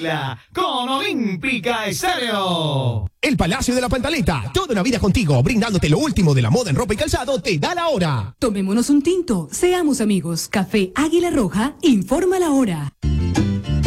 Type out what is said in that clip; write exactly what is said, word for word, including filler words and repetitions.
Mezcla con Olímpica Estéreo. El Palacio de la Pantaleta, toda una vida contigo, brindándote lo último de la moda en ropa y calzado, te da la hora. Tomémonos un tinto, seamos amigos. Café Águila Roja, informa la hora.